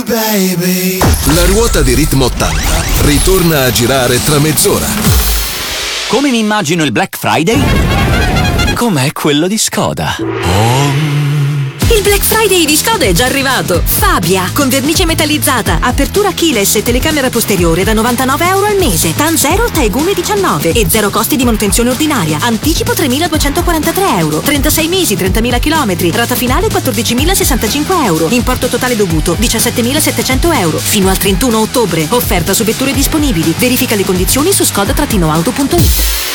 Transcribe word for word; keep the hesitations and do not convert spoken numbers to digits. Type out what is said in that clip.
baby. La ruota di Ritmo ottanta ritorna a girare tra mezz'ora. Come mi immagino il Black Friday? Com'è quello di Skoda? Oh. Il Black Friday di Skoda è già arrivato. Fabia, con vernice metallizzata, apertura keyless e telecamera posteriore da novantanove euro al mese. TAN zero, Taigume diciannove e zero costi di manutenzione ordinaria. Anticipo tremiladuecentoquarantatré euro. trentasei mesi, trentamila chilometri. Rata finale quattordicimilasessantacinque euro. Importo totale dovuto diciassettemilasettecento euro. Fino al trentuno ottobre. Offerta su vetture disponibili. Verifica le condizioni su skoda auto punto it.